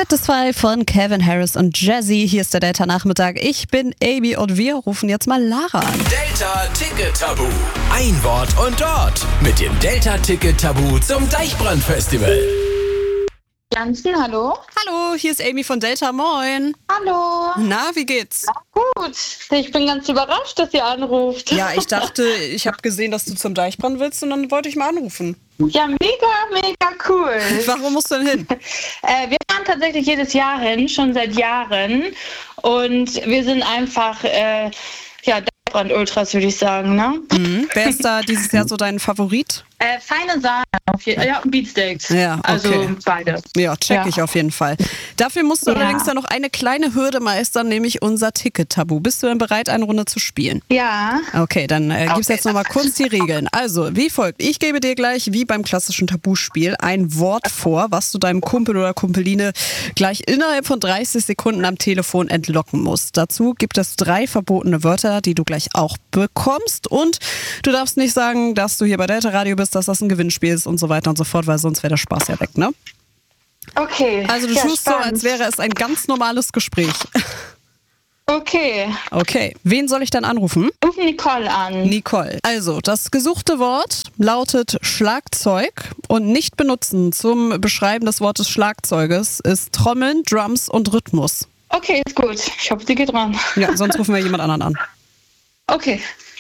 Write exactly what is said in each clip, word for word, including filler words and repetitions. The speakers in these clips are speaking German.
Satisfy von Calvin Harris und Jazzy. Hier ist der Delta-Nachmittag. Ich bin Amy und wir rufen jetzt mal Lara an. Delta-Ticket-Tabu. Ein Wort und dort. Mit dem Delta-Ticket-Tabu zum Deichbrand-Festival. Jansen, hallo. Hallo, hier ist Amy von Delta. Moin. Hallo. Na, wie geht's? Gut. Ich bin ganz überrascht, dass ihr anruft. Ja, ich dachte, ich habe gesehen, dass du zum Deichbrand willst und dann wollte ich mal anrufen. Ja, mega, mega cool. Warum musst du denn hin? äh, wir fahren tatsächlich jedes Jahr hin, schon seit Jahren. Und wir sind einfach, äh, ja, Deichbrand-Ultras, würde ich sagen, ne? Mhm. Wer ist da dieses Jahr so dein Favorit? Äh, feine Sahne, auf je- ja, Beatsteaks. Ja, okay. Also beide. Ja, check Ja. ich auf jeden Fall. Dafür musst du Ja. allerdings dann noch eine kleine Hürde meistern, nämlich unser Ticket-Tabu. Bist du denn bereit, eine Runde zu spielen? Ja. Okay, dann äh, gibt's Okay. jetzt nochmal kurz die Regeln. Also, wie folgt. Ich gebe dir gleich, wie beim klassischen Tabuspiel, ein Wort vor, was du deinem Kumpel oder Kumpeline gleich innerhalb von dreißig Sekunden am Telefon entlocken musst. Dazu gibt es drei verbotene Wörter, die du gleich auch bekommst. Und du darfst nicht sagen, dass du hier bei Delta Radio bist, dass das ein Gewinnspiel ist und so weiter und so fort, weil sonst wäre der Spaß ja weg, ne? Okay. Also du ja, tust so, spannend. als wäre es ein ganz normales Gespräch. Okay. Okay, wen soll ich dann anrufen? Ruf Nicole an. Nicole. Also, das gesuchte Wort lautet Schlagzeug und nicht benutzen zum Beschreiben des Wortes Schlagzeuges ist Trommeln, Drums und Rhythmus. Okay, ist gut. Ich hoffe, sie geht ran. Ja, sonst rufen wir jemand anderen an. Okay.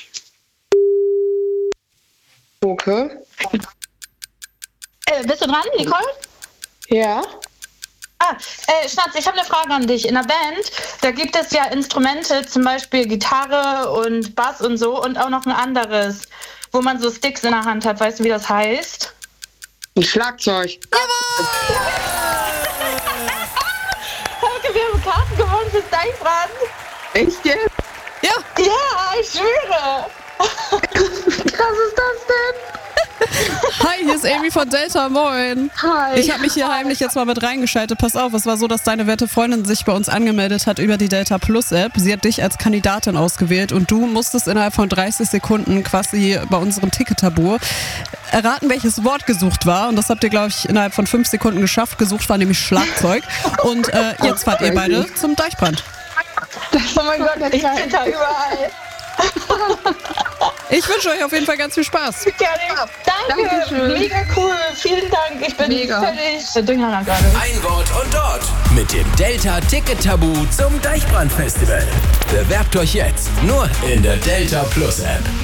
Okay. Äh, bist du dran, Nicole? Ja. Ah, äh, Schnatz, ich habe eine Frage an dich. In der Band, da gibt es ja Instrumente, zum Beispiel Gitarre und Bass und so und auch noch ein anderes, wo man so Sticks in der Hand hat. Weißt du, wie das heißt? Ein Schlagzeug. Danke, wir haben Karten gewonnen fürs Deichbrand. Echt jetzt? Ja, Ja, ich schwöre. Wie krass ist das denn? hi, hier ist Amy von Delta, moin. Hi. Ich habe mich hier heimlich jetzt mal mit reingeschaltet. Pass auf, es war so, dass deine werte Freundin sich bei uns angemeldet hat über die Delta Plus App. Sie hat dich als Kandidatin ausgewählt und du musstest innerhalb von dreißig Sekunden quasi bei unserem Ticket-Tabu erraten, welches Wort gesucht war. Und das habt ihr, glaube ich, innerhalb von fünf Sekunden geschafft. Gesucht war nämlich Schlagzeug. Und äh, jetzt fahrt ihr beide zum Deichbrand. Oh mein Gott, ich bin da überall. Ich wünsche euch auf jeden Fall ganz viel Spaß. Danke, Dankeschön. mega cool, vielen Dank. Ich bin Mega. völlig durcheinander gerade. Ein Wort und dort. Mit dem Delta-Ticket-Tabu zum Deichbrand-Festival. Bewerbt euch jetzt nur in der Delta Plus App.